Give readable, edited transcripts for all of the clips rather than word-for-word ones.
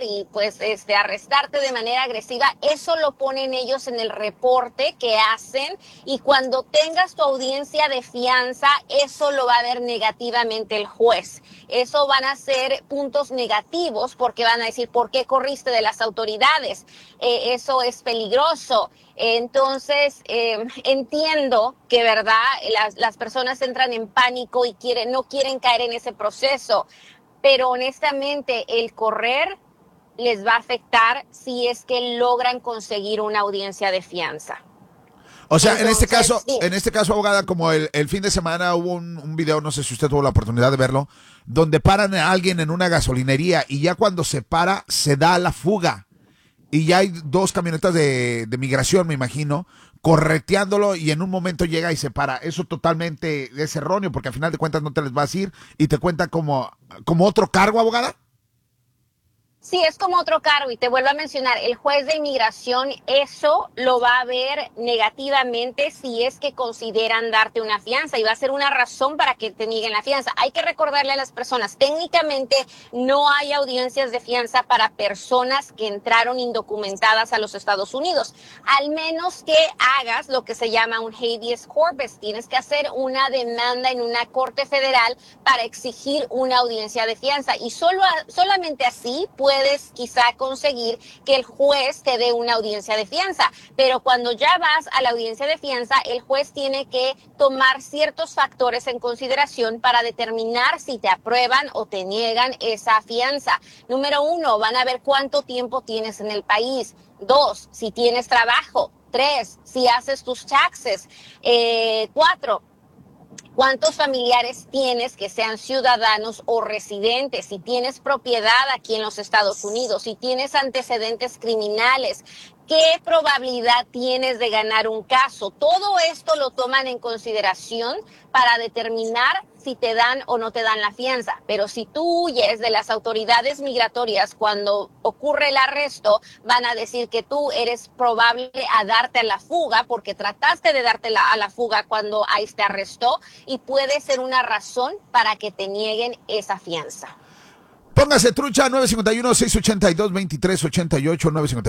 y pues arrestarte de manera agresiva, eso lo ponen ellos en el reporte que hacen, y cuando tengas tu audiencia de fianza, eso lo va a ver negativamente el juez. Eso van a ser puntos negativos porque van a decir, ¿por qué corriste de las autoridades? Eso es peligroso. Entonces, entiendo que, ¿verdad?, las personas entran en pánico y no quieren caer en ese proceso, pero honestamente el correr les va a afectar si es que logran conseguir una audiencia de fianza. O sea, Entonces, sí. en este caso, abogada, como el fin de semana hubo un video, no sé si usted tuvo la oportunidad de verlo, donde paran a alguien en una gasolinería y ya cuando se para, se da la fuga. Y ya hay dos camionetas de migración, me imagino, correteándolo y en un momento llega y se para. Eso totalmente es erróneo porque al final de cuentas no te les vas a ir y te cuenta como otro cargo, abogada. Sí, es como otro cargo, y te vuelvo a mencionar, el juez de inmigración eso lo va a ver negativamente si es que consideran darte una fianza, y va a ser una razón para que te nieguen la fianza. Hay que recordarle a las personas, técnicamente no hay audiencias de fianza para personas que entraron indocumentadas a los Estados Unidos, al menos que hagas lo que se llama un habeas corpus. Tienes que hacer una demanda en una corte federal para exigir una audiencia de fianza, y solamente así puedes quizá conseguir que el juez te dé una audiencia de fianza. Pero cuando ya vas a la audiencia de fianza, el juez tiene que tomar ciertos factores en consideración para determinar si te aprueban o te niegan esa fianza. Número 1, van a ver cuánto tiempo tienes en el país. 2, si tienes trabajo. 3, si haces tus taxes. 4, ¿cuántos familiares tienes que sean ciudadanos o residentes? Si tienes propiedad aquí en los Estados Unidos, si tienes antecedentes criminales, ¿qué probabilidad tienes de ganar un caso? Todo esto lo toman en consideración para determinar si te dan o no te dan la fianza. Pero si tú huyes de las autoridades migratorias cuando ocurre el arresto, van a decir que tú eres probable a darte a la fuga porque trataste de darte a la fuga cuando ICE te arrestó, y puede ser una razón para que te nieguen esa fianza. Póngase trucha, 951-682-2388,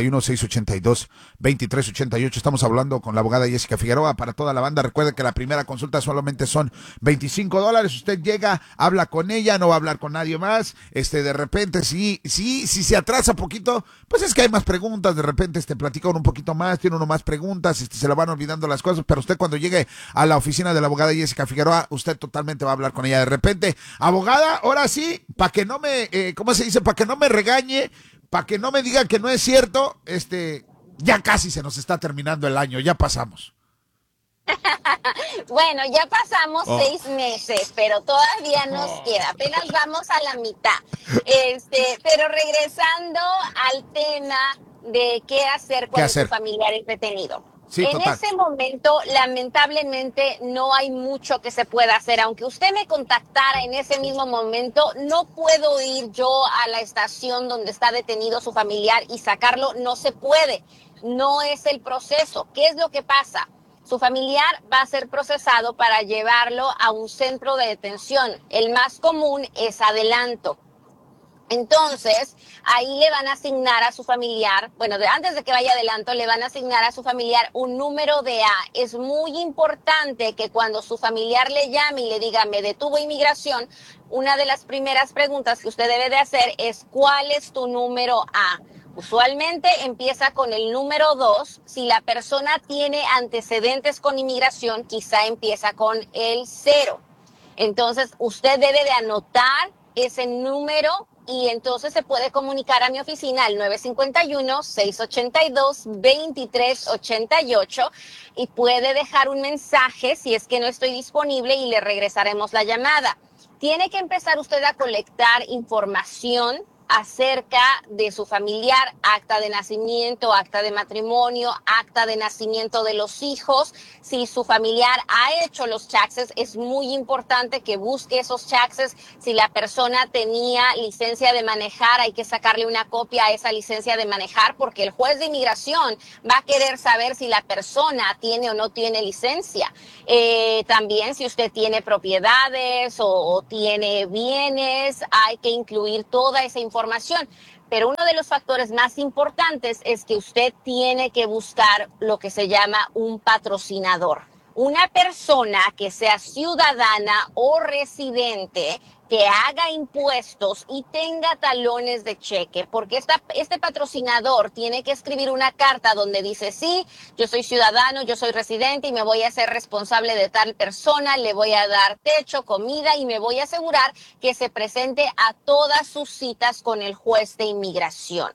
951-682-2388. Estamos hablando con la abogada Jessica Figueroa para toda la banda. Recuerde que la primera consulta solamente son $25. Usted llega, habla con ella, no va a hablar con nadie más. De repente, si se atrasa poquito, pues es que hay más preguntas. De repente, platica uno un poquito más, tiene uno más preguntas, se le van olvidando las cosas. Pero usted cuando llegue a la oficina de la abogada Jessica Figueroa, usted totalmente va a hablar con ella. De repente, abogada, ahora sí, para que no me... ¿cómo se dice? Para que no me regañe, para que no me diga que no es cierto, ya casi se nos está terminando el año, ya pasamos. Bueno, ya pasamos 6 meses, pero todavía nos queda, apenas vamos a la mitad. Pero regresando al tema de qué hacer cuando tu familiar es detenido. Sí, en total. ese momento, lamentablemente, no hay mucho que se pueda hacer. Aunque usted me contactara en ese mismo momento, no puedo ir yo a la estación donde está detenido su familiar y sacarlo. No se puede. No es el proceso. ¿Qué es lo que pasa? Su familiar va a ser procesado para llevarlo a un centro de detención. El más común es adelanto. Entonces, ahí le van a asignar a su familiar, antes de que vaya adelanto, le van a asignar a su familiar un número de A. Es muy importante que cuando su familiar le llame y le diga, me detuvo inmigración, una de las primeras preguntas que usted debe de hacer es, ¿cuál es tu número A? Usualmente empieza con el número 2. Si la persona tiene antecedentes con inmigración, quizá empieza con el 0. Entonces, usted debe de anotar ese número y entonces se puede comunicar a mi oficina al 951-682-2388 y puede dejar un mensaje si es que no estoy disponible y le regresaremos la llamada. Tiene que empezar usted a colectar información acerca de su familiar, acta de nacimiento, acta de matrimonio, acta de nacimiento de los hijos. Si su familiar ha hecho los taxes, es muy importante que busque esos taxes. Si la persona tenía licencia de manejar, hay que sacarle una copia a esa licencia de manejar, porque el juez de inmigración va a querer saber si la persona tiene o no tiene licencia. También si usted tiene propiedades o tiene bienes, hay que incluir toda esa información. Pero uno de los factores más importantes es que usted tiene que buscar lo que se llama un patrocinador. Una persona que sea ciudadana o residente, que haga impuestos y tenga talones de cheque, porque este patrocinador tiene que escribir una carta donde dice, sí, yo soy ciudadano, yo soy residente y me voy a hacer responsable de tal persona, le voy a dar techo, comida y me voy a asegurar que se presente a todas sus citas con el juez de inmigración.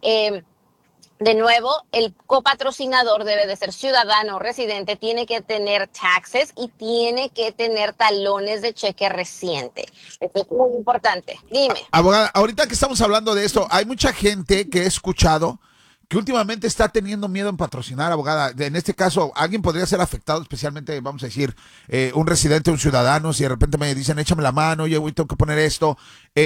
De nuevo, el copatrocinador debe de ser ciudadano, residente, tiene que tener taxes y tiene que tener talones de cheque reciente. Esto es muy importante. Dime. Abogada, ahorita que estamos hablando de esto, hay mucha gente que he escuchado que últimamente está teniendo miedo en patrocinar, abogada. En este caso, alguien podría ser afectado, especialmente, vamos a decir, un residente, un ciudadano, si de repente me dicen, échame la mano, oye, güey, tengo que poner esto.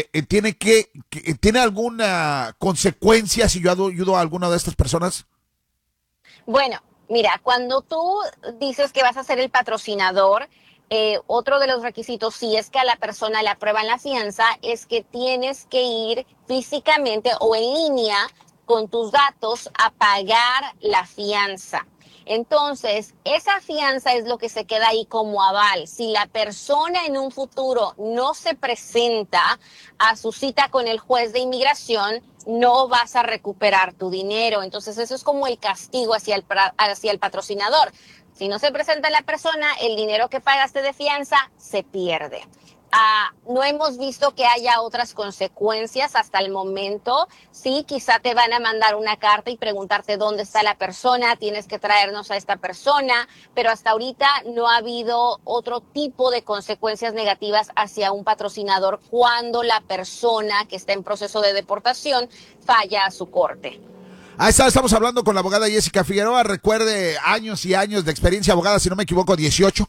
¿Tiene alguna consecuencia si yo ayudo a alguna de estas personas? Bueno, mira, cuando tú dices que vas a ser el patrocinador, otro de los requisitos, si es que a la persona le aprueban la fianza, es que tienes que ir físicamente o en línea con tus datos a pagar la fianza. Entonces, esa fianza es lo que se queda ahí como aval. Si la persona en un futuro no se presenta a su cita con el juez de inmigración, no vas a recuperar tu dinero. Entonces, eso es como el castigo hacia el patrocinador. Si no se presenta la persona, el dinero que pagaste de fianza se pierde. No hemos visto que haya otras consecuencias hasta el momento. Sí, quizá te van a mandar una carta y preguntarte dónde está la persona, tienes que traernos a esta persona, pero hasta ahorita no ha habido otro tipo de consecuencias negativas hacia un patrocinador cuando la persona que está en proceso de deportación falla a su corte. Ahí está, estamos hablando con la abogada Jessica Figueroa. Recuerde, años y años de experiencia, abogada, si no me equivoco, 18.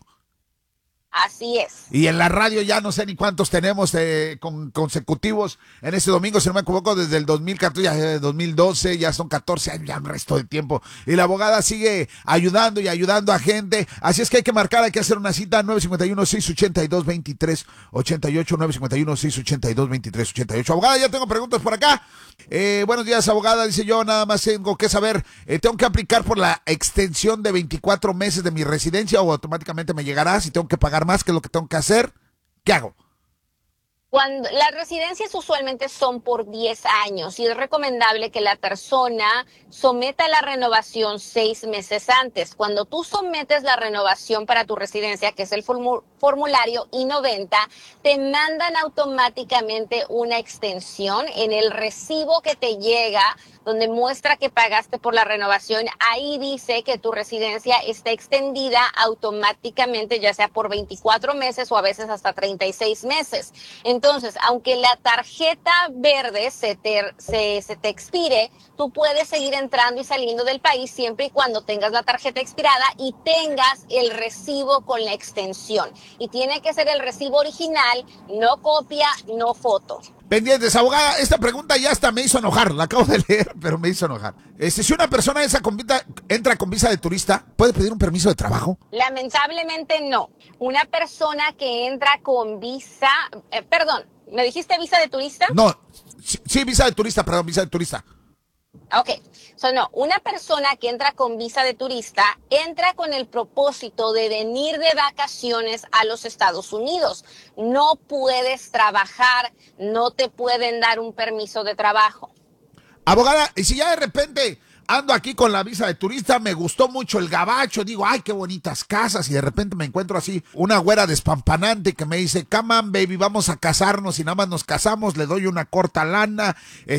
Así es. Y en la radio ya no sé ni cuántos tenemos consecutivos en este domingo, si no me equivoco, desde el 2014, ya 2012, ya son 14 años, ya un resto de tiempo. Y la abogada sigue ayudando y ayudando a gente. Así es que hay que marcar, hay que hacer una cita, 951-682-2388, 951-682-2388. Abogada, ya tengo preguntas por acá. Buenos días, abogada, dice yo, nada más tengo que saber, ¿tengo que aplicar por la extensión de 24 meses de mi residencia o automáticamente me llegará? Si tengo que pagar más, ¿qué es lo que tengo que hacer? ¿Qué hago? Cuando las residencias usualmente son por 10 años y es recomendable que la persona someta la renovación 6 meses antes. Cuando tú sometes la renovación para tu residencia, que es el formulario I-90, te mandan automáticamente una extensión en el recibo que te llega, donde muestra que pagaste por la renovación. Ahí dice que tu residencia está extendida automáticamente, ya sea por 24 meses o a veces hasta 36 meses. Entonces, aunque la tarjeta verde se te expire, tú puedes seguir entrando y saliendo del país siempre y cuando tengas la tarjeta expirada y tengas el recibo con la extensión. Y tiene que ser el recibo original, no copia, no foto. Pendientes, abogada, esta pregunta ya hasta me hizo enojar, la acabo de leer, pero me hizo enojar. Si una persona entra con visa de turista, ¿puede pedir un permiso de trabajo? Lamentablemente no. Una persona que entra con visa, perdón, ¿me dijiste visa de turista? No, sí, visa de turista, perdón, visa de turista. Ok, no, una persona que entra con visa de turista entra con el propósito de venir de vacaciones a los Estados Unidos. No puedes trabajar, no te pueden dar un permiso de trabajo. Abogada, y si ya de repente ando aquí con la visa de turista, me gustó mucho el gabacho, digo, ay, qué bonitas casas, y de repente me encuentro así, una güera despampanante que me dice, come on, baby, vamos a casarnos, y nada más nos casamos, le doy una corta lana,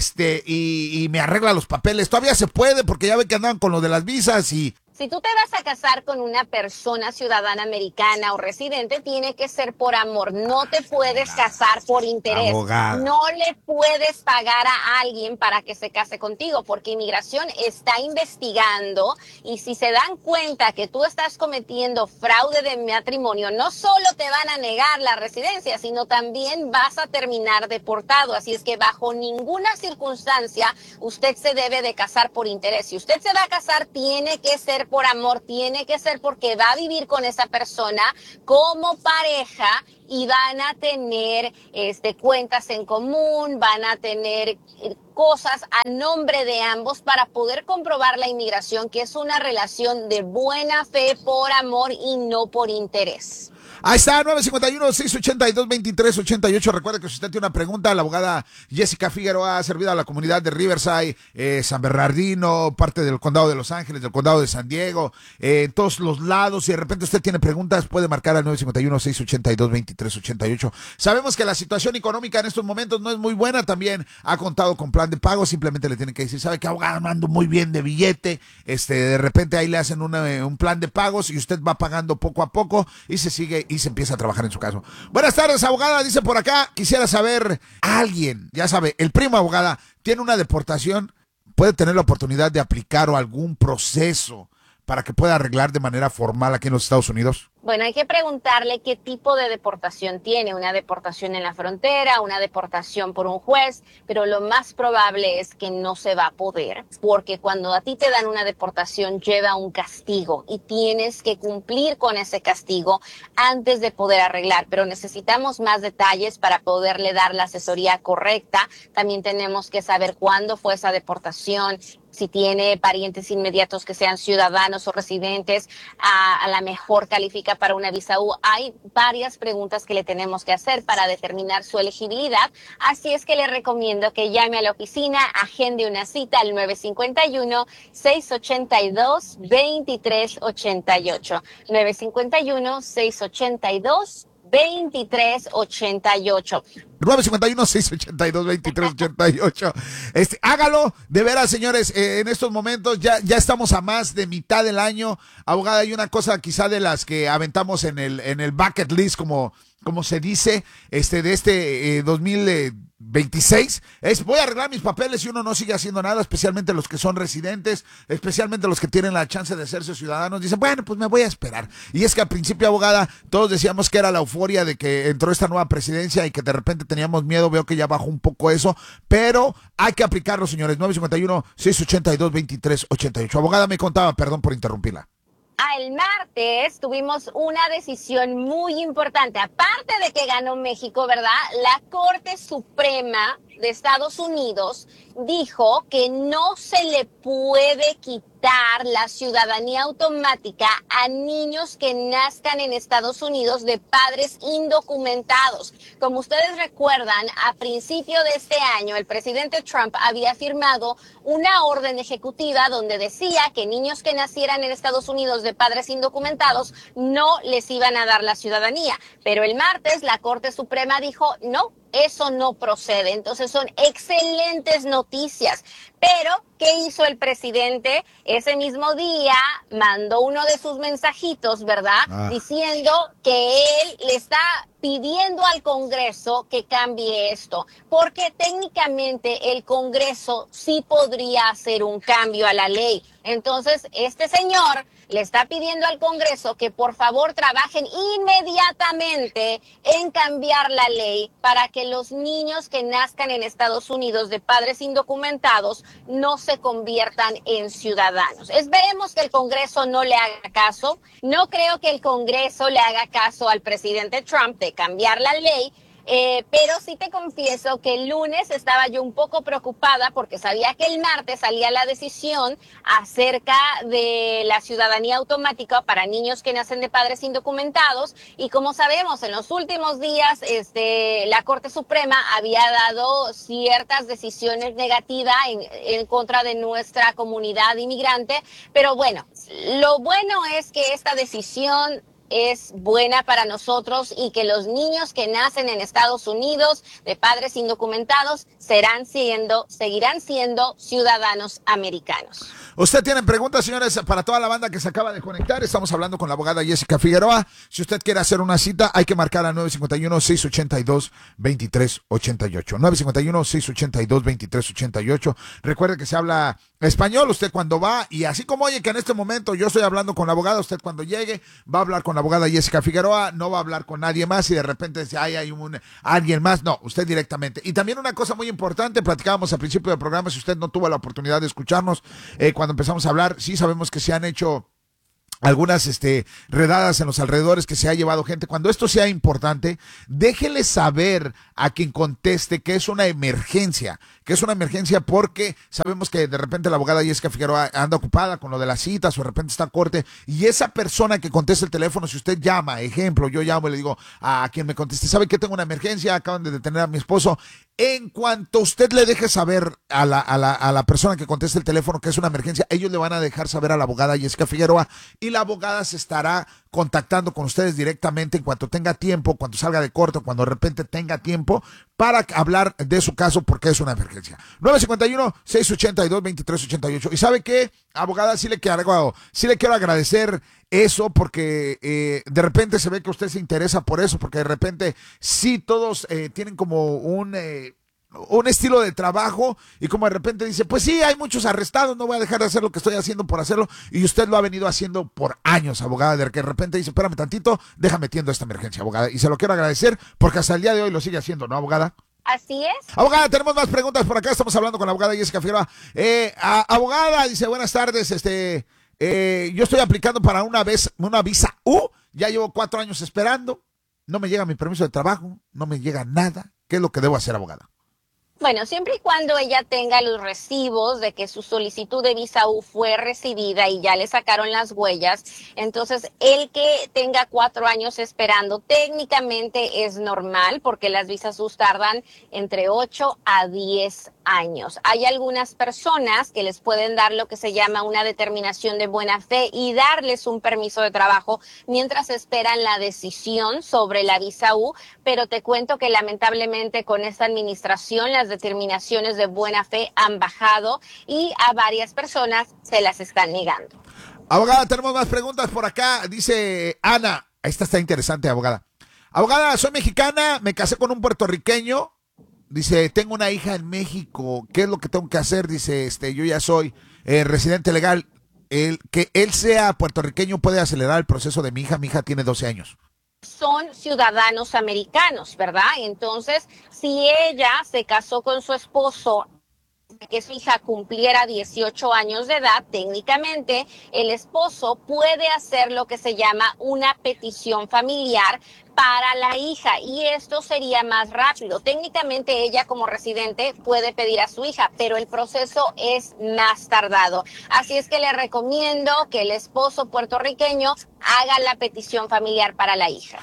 y me arregla los papeles. Todavía se puede, porque ya ve que andan con lo de las visas y... Si tú te vas a casar con una persona ciudadana americana o residente, tiene que ser por amor. No te puedes casar por interés. Abogada. No le puedes pagar a alguien para que se case contigo, porque inmigración está investigando y si se dan cuenta que tú estás cometiendo fraude de matrimonio, no solo te van a negar la residencia, sino también vas a terminar deportado. Así es que bajo ninguna circunstancia usted se debe de casar por interés. Si usted se va a casar, tiene que ser ser por amor, tiene que ser porque va a vivir con esa persona como pareja y van a tener cuentas en común, van a tener cosas a nombre de ambos para poder comprobar la inmigración, que es una relación de buena fe por amor y no por interés. Ahí está, 951-682-2388. Recuerda que si usted tiene una pregunta, la abogada Jessica Figueroa ha servido a la comunidad de Riverside, San Bernardino, parte del condado de Los Ángeles, del condado de San Diego, en todos los lados. Si de repente usted tiene preguntas, puede marcar al 951-682-2388. Sabemos que la situación económica en estos momentos no es muy buena. También ha contado con plan de pago. Simplemente le tienen que decir, ¿sabe qué, abogada? Mando muy bien de billete. De repente ahí le hacen un plan de pagos y usted va pagando poco a poco y se sigue y se empieza a trabajar en su caso. Buenas tardes, abogada. Dice por acá, quisiera saber, alguien, ya sabe, el primo, abogada, tiene una deportación, puede tener la oportunidad de aplicar o algún proceso para que pueda arreglar de manera formal aquí en los Estados Unidos. Bueno, hay que preguntarle qué tipo de deportación tiene, una deportación en la frontera, una deportación por un juez, pero lo más probable es que no se va a poder, porque cuando a ti te dan una deportación lleva un castigo y tienes que cumplir con ese castigo antes de poder arreglar, pero necesitamos más detalles para poderle dar la asesoría correcta. También tenemos que saber cuándo fue esa deportación, si tiene parientes inmediatos que sean ciudadanos o residentes, a la mejor califica para una visa U. Hay varias preguntas que le tenemos que hacer para determinar su elegibilidad, así es que le recomiendo que llame a la oficina, agende una cita al 951-682-2388. 951-682-2388. 951-682-2388. Hágalo, de veras, señores, en estos momentos ya estamos a más de mitad del año. Abogada, hay una cosa quizá de las que aventamos en el bucket list, como se dice, de 2026, voy a arreglar mis papeles y uno no sigue haciendo nada, especialmente los que son residentes, especialmente los que tienen la chance de hacerse ciudadanos. Dicen, bueno, pues me voy a esperar. Y es que al principio, abogada, todos decíamos que era la euforia de que entró esta nueva presidencia y que de repente teníamos miedo. Veo que ya bajó un poco eso, pero hay que aplicarlo, señores. 951-682-2388. Abogada, me contaba, perdón por interrumpirla. El martes tuvimos una decisión muy importante. Aparte de que ganó México, ¿verdad? La Corte Suprema de Estados Unidos dijo que no se le puede quitar la ciudadanía automática a niños que nazcan en Estados Unidos de padres indocumentados. Como ustedes recuerdan, a principio de este año, el presidente Trump había firmado una orden ejecutiva donde decía que niños que nacieran en Estados Unidos de padres indocumentados no les iban a dar la ciudadanía. Pero el martes la Corte Suprema dijo no. Eso no procede. Entonces son excelentes noticias. Pero, ¿qué hizo el presidente? Ese mismo día mandó uno de sus mensajitos, ¿verdad? Diciendo que él le está pidiendo al Congreso que cambie esto, porque técnicamente el Congreso sí podría hacer un cambio a la ley. Entonces, este señor le está pidiendo al Congreso que por favor trabajen inmediatamente en cambiar la ley para que los niños que nazcan en Estados Unidos de padres indocumentados no se conviertan en ciudadanos. Esperemos que el Congreso no le haga caso. No creo que el Congreso le haga caso al presidente Trump de cambiar la ley. Pero sí te confieso que el lunes estaba yo un poco preocupada porque sabía que el martes salía la decisión acerca de la ciudadanía automática para niños que nacen de padres indocumentados, y como sabemos en los últimos días la Corte Suprema había dado ciertas decisiones negativas en contra de nuestra comunidad inmigrante, pero bueno, lo bueno es que esta decisión es buena para nosotros y que los niños que nacen en Estados Unidos de padres indocumentados seguirán siendo ciudadanos americanos. Usted tiene preguntas, señores, para toda la banda que se acaba de conectar. Estamos hablando con la abogada Jessica Figueroa. Si usted quiere hacer una cita, hay que marcar al 951-682-2388. 951-682-2388. Recuerde que se habla español usted cuando va, y así como oye que en este momento yo estoy hablando con la abogada, usted cuando llegue va a hablar con la abogada Jessica Figueroa, no va a hablar con nadie más y de repente dice, hay alguien más. No, usted directamente. Y también una cosa muy importante, platicábamos al principio del programa, si usted no tuvo la oportunidad de escucharnos, cuando empezamos a hablar, sí sabemos que se han hecho algunas redadas en los alrededores que se ha llevado gente. Cuando esto sea importante, déjele saber a quien conteste que es una emergencia, porque sabemos que de repente la abogada Jessica Figueroa anda ocupada con lo de las citas o de repente está a corte, y esa persona que contesta el teléfono, si usted llama, ejemplo, yo llamo y le digo a quien me conteste, ¿sabe que tengo una emergencia? Acaban de detener a mi esposo. En cuanto usted le deje saber a la persona que conteste el teléfono que es una emergencia, ellos le van a dejar saber a la abogada Jessica Figueroa, y la abogada se estará contactando con ustedes directamente en cuanto tenga tiempo, cuando salga de corte, cuando de repente tenga tiempo para hablar de su caso, porque es una emergencia. 951-682-2388. ¿Y sabe qué, abogada? Sí le quiero agradecer eso, porque de repente se ve que usted se interesa por eso, porque de repente sí todos tienen como un estilo de trabajo, y como de repente dice, pues sí, hay muchos arrestados, no voy a dejar de hacer lo que estoy haciendo por hacerlo, y usted lo ha venido haciendo por años, abogada, de que de repente dice, espérame tantito, déjame atiendo esta emergencia, abogada, y se lo quiero agradecer porque hasta el día de hoy lo sigue haciendo, ¿no, abogada? Así es. Abogada, tenemos más preguntas por acá, estamos hablando con la abogada Jessica Figueroa. Abogada, dice, buenas tardes, yo estoy aplicando para una visa U, ya llevo 4 años esperando, no me llega mi permiso de trabajo, no me llega nada, ¿qué es lo que debo hacer, abogada? Bueno, siempre y cuando ella tenga los recibos de que su solicitud de visa U fue recibida y ya le sacaron las huellas, entonces el que tenga 4 años esperando técnicamente es normal, porque las visas U tardan entre 8 a 10 años. Hay algunas personas que les pueden dar lo que se llama una determinación de buena fe y darles un permiso de trabajo mientras esperan la decisión sobre la visa U, pero te cuento que lamentablemente con esta administración las determinaciones de buena fe han bajado y a varias personas se las están negando. Abogada, tenemos más preguntas por acá. Dice Ana, esta está interesante, abogada. Abogada, soy mexicana, me casé con un puertorriqueño. Dice, tengo una hija en México, ¿qué es lo que tengo que hacer? Dice, yo ya soy residente legal. Que él sea puertorriqueño puede acelerar el proceso de mi hija tiene 12 años. Son ciudadanos americanos, ¿verdad? Entonces, si ella se casó con su esposo, que su hija cumpliera 18 años de edad, técnicamente el esposo puede hacer lo que se llama una petición familiar para la hija, y esto sería más rápido. Técnicamente ella como residente puede pedir a su hija, pero el proceso es más tardado. Así es que le recomiendo que el esposo puertorriqueño haga la petición familiar para la hija.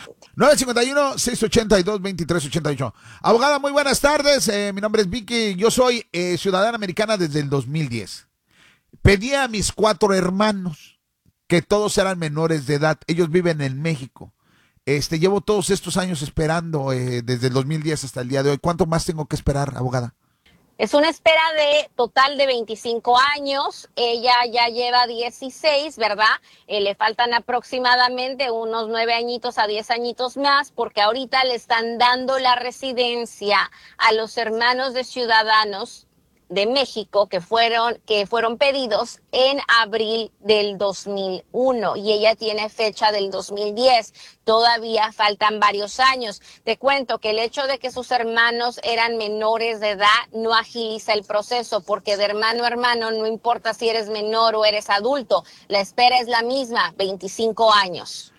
951-682-2388. Abogada, muy buenas tardes. Mi nombre es Vicky. Yo soy ciudadana americana desde el 2010. Pedí a mis 4 hermanos, que todos eran menores de edad. Ellos viven en México. Llevo todos estos años esperando, desde el 2010 hasta el día de hoy. ¿Cuánto más tengo que esperar, abogada? Es una espera de total de 25 años. Ella ya lleva 16, ¿verdad? Le faltan aproximadamente unos 9 añitos a 10 añitos más, porque ahorita le están dando la residencia a los hermanos de ciudadanos de México que fueron pedidos en abril del 2001, y ella tiene fecha del 2010. Todavía faltan varios años. Te cuento que el hecho de que sus hermanos eran menores de edad no agiliza el proceso, porque de hermano a hermano, no importa si eres menor o eres adulto, la espera es la misma, 25 años.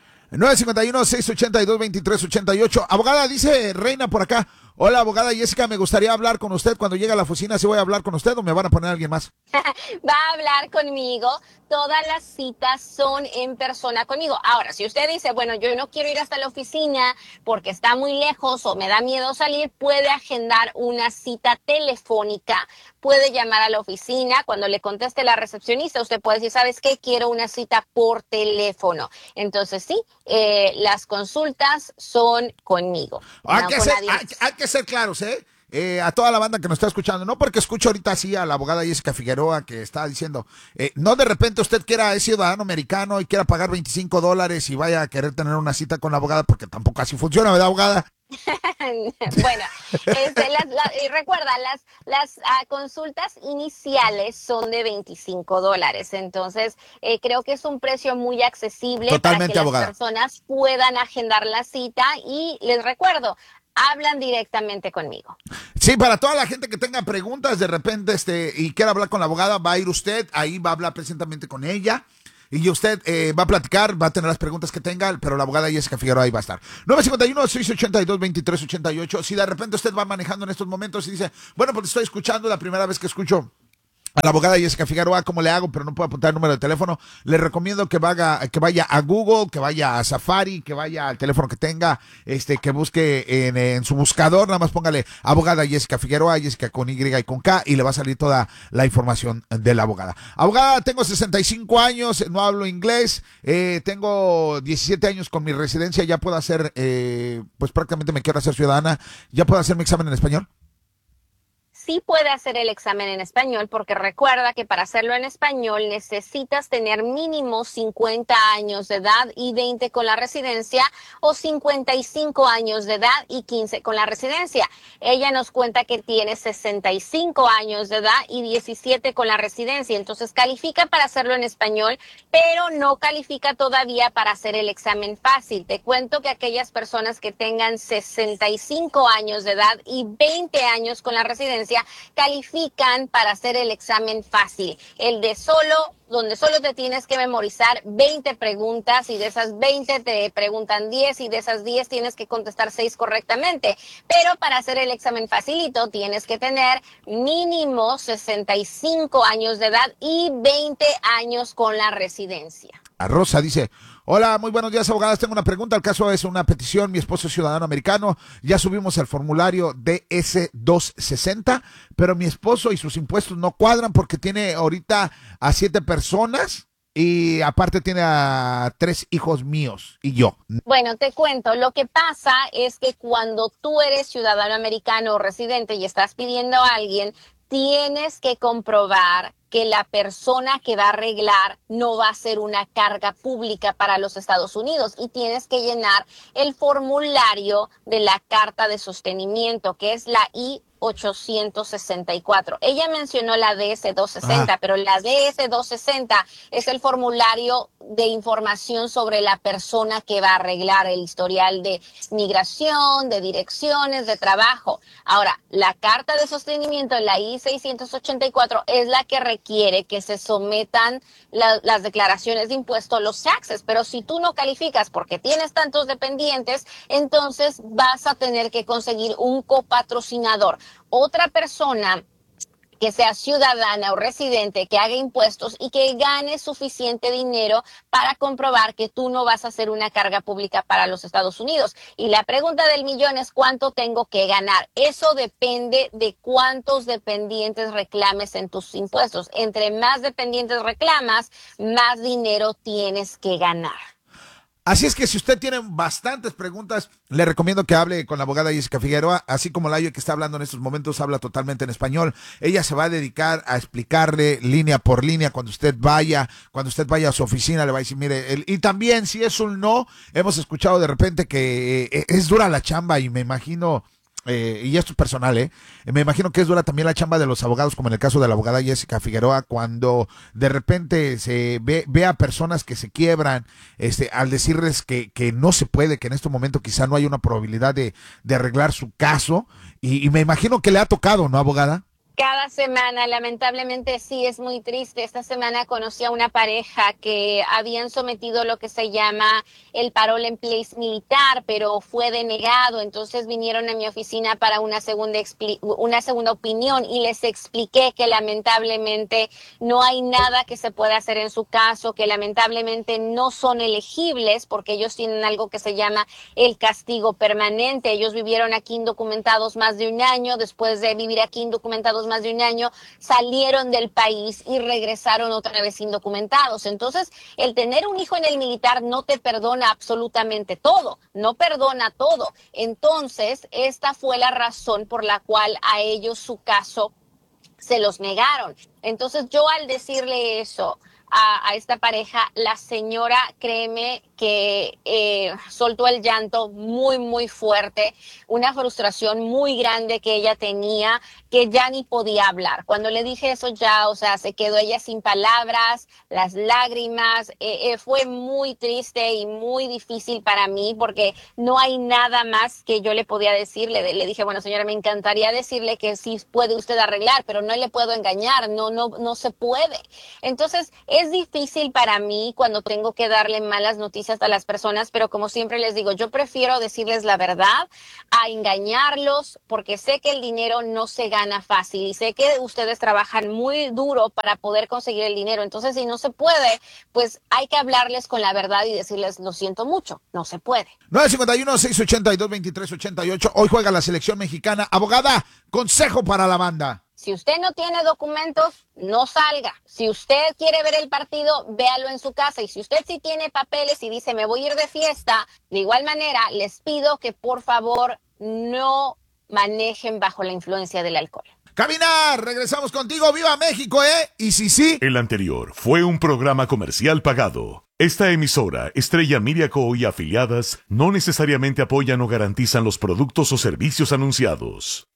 951-682-2388. Abogada, dice Reina por acá. Hola, abogada Jessica, me gustaría hablar con usted cuando llegue a la oficina. ¿Sí voy a hablar con usted o me van a poner a alguien más? Va a hablar conmigo. Todas las citas son en persona conmigo. Ahora, si usted dice, bueno, yo no quiero ir hasta la oficina porque está muy lejos o me da miedo salir, puede agendar una cita telefónica. Puede llamar a la oficina. Cuando le conteste la recepcionista, usted puede decir, ¿sabes qué? Quiero una cita por teléfono. Entonces, sí, las consultas son conmigo. Hay que ser claros, a toda la banda que nos está escuchando, no porque escucho ahorita así a la abogada Jessica Figueroa que está diciendo, no de repente usted es ciudadano americano y quiera pagar $25 y vaya a querer tener una cita con la abogada, porque tampoco así funciona, ¿verdad, abogada? Bueno, y recuerda, las consultas iniciales son de $25, entonces creo que es un precio muy accesible. Totalmente, para que abogada. Las personas puedan agendar la cita, y les recuerdo, hablan directamente conmigo. Sí, para toda la gente que tenga preguntas de repente y quiera hablar con la abogada, va a ir usted, ahí va a hablar precisamente con ella. y usted va a platicar, va a tener las preguntas que tenga, pero la abogada Jessica Figueroa ahí va a estar. 951-682-2388. Si de repente usted va manejando en estos momentos y dice, bueno, pues estoy escuchando, la primera vez que escucho a la abogada Jessica Figueroa, ¿cómo le hago? Pero no puedo apuntar el número de teléfono. Le recomiendo que vaya a Google, que vaya a Safari, que vaya al teléfono que tenga, que busque en su buscador, nada más póngale abogada Jessica Figueroa, Jessica con Y y con K, y le va a salir toda la información de la abogada. Abogada, tengo 65 años, no hablo inglés, tengo 17 años con mi residencia, ya puedo hacer, pues prácticamente me quiero hacer ciudadana, ya puedo hacer mi examen en español. Sí puede hacer el examen en español, porque recuerda que para hacerlo en español necesitas tener mínimo 50 años de edad y 20 con la residencia, o 55 años de edad y 15 con la residencia. Ella nos cuenta que tiene 65 años de edad y 17 con la residencia, entonces califica para hacerlo en español, pero no califica todavía para hacer el examen fácil. Te cuento que aquellas personas que tengan 65 años de edad y 20 años con la residencia califican para hacer el examen fácil, el de donde solo te tienes que memorizar 20 preguntas, y de esas 20 te preguntan 10, y de esas 10 tienes que contestar 6 correctamente. Pero para hacer el examen facilito tienes que tener mínimo 65 años de edad y 20 años con la residencia. A Rosa dice, hola, muy buenos días, abogadas. Tengo una pregunta. El caso es una petición. Mi esposo es ciudadano americano. Ya subimos el formulario DS-260, pero mi esposo y sus impuestos no cuadran porque tiene ahorita a 7 personas y aparte tiene a 3 hijos míos y yo. Bueno, te cuento, lo que pasa es que cuando tú eres ciudadano americano o residente y estás pidiendo a alguien, tienes que comprobar que la persona que va a arreglar no va a ser una carga pública para los Estados Unidos, y tienes que llenar el formulario de la carta de sostenimiento, que es la I-864. Ella mencionó la DS-260, pero la DS-260 es el formulario de información sobre la persona que va a arreglar el historial de migración, de direcciones, de trabajo. Ahora, la carta de sostenimiento, la I-684, es la que requiere que se sometan las declaraciones de impuestos, los taxes, pero si tú no calificas porque tienes tantos dependientes, entonces vas a tener que conseguir un copatrocinador, otra persona que sea ciudadana o residente, que haga impuestos y que gane suficiente dinero para comprobar que tú no vas a ser una carga pública para los Estados Unidos. Y la pregunta del millón es, ¿cuánto tengo que ganar? Eso depende de cuántos dependientes reclames en tus impuestos. Entre más dependientes reclamas, más dinero tienes que ganar. Así es que si usted tiene bastantes preguntas, le recomiendo que hable con la abogada Jessica Figueroa, así como Layo, que está hablando en estos momentos, habla totalmente en español. Ella se va a dedicar a explicarle línea por línea cuando usted vaya a su oficina, le va a decir, mire, y también si es un no, hemos escuchado de repente que es dura la chamba, y me imagino... y esto es personal, me imagino que es dura también la chamba de los abogados, como en el caso de la abogada Jessica Figueroa, cuando de repente se ve a personas que se quiebran, al decirles que no se puede, que en este momento quizá no hay una probabilidad de arreglar su caso, y me imagino que le ha tocado, ¿no, abogada? Cada semana, lamentablemente sí, es muy triste. Esta semana conocí a una pareja que habían sometido lo que se llama el parole en place militar, pero fue denegado. Entonces vinieron a mi oficina para una segunda opinión, y les expliqué que lamentablemente no hay nada que se pueda hacer en su caso, que lamentablemente no son elegibles porque ellos tienen algo que se llama el castigo permanente. Ellos vivieron aquí indocumentados más de un año. Después de vivir aquí indocumentados más de un año, salieron del país y regresaron otra vez indocumentados. Entonces, el tener un hijo en el militar no te perdona absolutamente todo, no perdona todo. Entonces, esta fue la razón por la cual a ellos su caso se los negaron. Entonces, yo al decirle eso a esta pareja, la señora, créeme que soltó el llanto muy, muy fuerte, una frustración muy grande que ella tenía, que ya ni podía hablar. Cuando le dije eso ya, o sea, se quedó ella sin palabras, las lágrimas, fue muy triste y muy difícil para mí, porque no hay nada más que yo le podía decir. Le dije, bueno, señora, me encantaría decirle que sí puede usted arreglar, pero no le puedo engañar, no se puede. Entonces, Es difícil para mí cuando tengo que darle malas noticias a las personas, pero como siempre les digo, yo prefiero decirles la verdad a engañarlos, porque sé que el dinero no se gana fácil y sé que ustedes trabajan muy duro para poder conseguir el dinero. Entonces, si no se puede, pues hay que hablarles con la verdad y decirles, lo siento mucho, no se puede. 951-682-2388. Hoy juega la selección mexicana. Abogada, consejo para la banda. Si usted no tiene documentos, no salga. Si usted quiere ver el partido, véalo en su casa. Y si usted sí tiene papeles y dice, me voy a ir de fiesta, de igual manera, les pido que por favor no manejen bajo la influencia del alcohol. Caminar, regresamos contigo. ¡Viva México, Y sí. El anterior fue un programa comercial pagado. Esta emisora, Estrella Media Co. y afiliadas, no necesariamente apoyan o garantizan los productos o servicios anunciados.